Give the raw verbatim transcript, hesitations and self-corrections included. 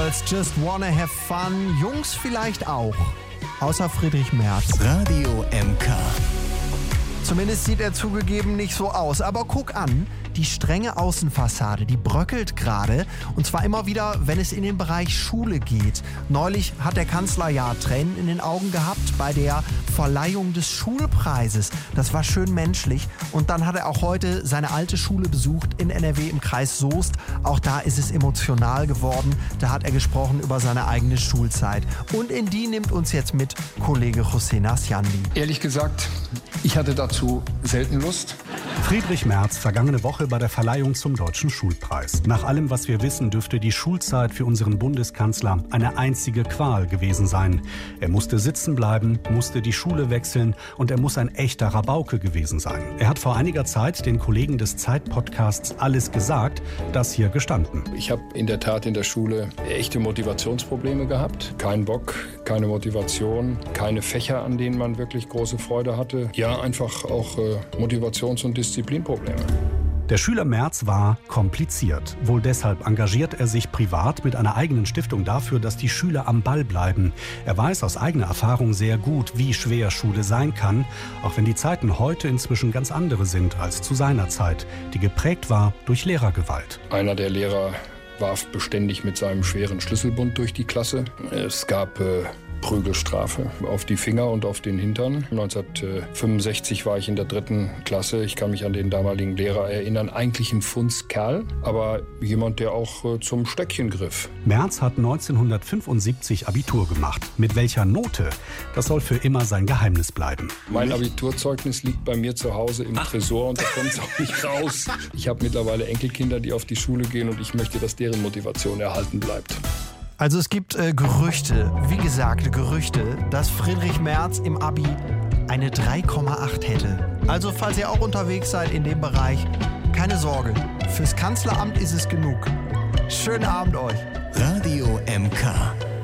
Girls just wanna have fun. Jungs vielleicht auch. Außer Friedrich Merz. Radio M K. Zumindest sieht er zugegeben nicht so aus. Aber guck an, die strenge Außenfassade, die bröckelt gerade. Und zwar immer wieder, wenn es in den Bereich Schule geht. Neulich hat der Kanzler ja Tränen in den Augen gehabt bei der Verleihung des Schulpreises. Das war schön menschlich. Und dann hat er auch heute seine alte Schule besucht in N R W im Kreis Soest. Auch da ist es emotional geworden. Da hat er gesprochen über seine eigene Schulzeit. Und in die nimmt uns jetzt mit Kollege José Nasjandi. Ehrlich gesagt, ich hatte dazu selten Lust. Friedrich Merz, vergangene Woche bei der Verleihung zum Deutschen Schulpreis. Nach allem, was wir wissen, dürfte die Schulzeit für unseren Bundeskanzler eine einzige Qual gewesen sein. Er musste sitzen bleiben, musste die Schule wechseln und er muss ein echter Rabauke gewesen sein. Er hat vor einiger Zeit den Kollegen des Zeit-Podcasts Alles gesagt, das hier gestanden. Ich habe in der Tat in der Schule echte Motivationsprobleme gehabt. Kein Bock, keine Motivation, keine Fächer, an denen man wirklich große Freude hatte. Ja, einfach auch äh, Motivations- und Disziplinprobleme. Der Schüler Merz war kompliziert. Wohl deshalb engagiert er sich privat mit einer eigenen Stiftung dafür, dass die Schüler am Ball bleiben. Er weiß aus eigener Erfahrung sehr gut, wie schwer Schule sein kann, auch wenn die Zeiten heute inzwischen ganz andere sind als zu seiner Zeit, die geprägt war durch Lehrergewalt. Einer der Lehrer warf beständig mit seinem schweren Schlüsselbund durch die Klasse. Es gab äh, Prügelstrafe auf die Finger und auf den Hintern. neunzehnhundertfünfundsechzig war ich in der dritten Klasse. Ich kann mich an den damaligen Lehrer erinnern. Eigentlich ein Fundskerl, aber jemand, der auch äh, zum Stöckchen griff. Merz hat neunzehnhundertfünfundsiebzig Abitur gemacht. Mit welcher Note? Das soll für immer sein Geheimnis bleiben. Mein Abiturzeugnis liegt bei mir zu Hause im Tresor und da kommt es auch nicht raus. Ich habe mittlerweile Enkelkinder, die auf die Schule gehen und ich möchte, dass deren Motivation erhalten bleibt. Also es gibt äh, Gerüchte, wie gesagt Gerüchte, dass Friedrich Merz im Abi eine drei Komma acht hätte. Also falls ihr auch unterwegs seid in dem Bereich, keine Sorge, fürs Kanzleramt ist es genug. Schönen Abend euch. Radio M K.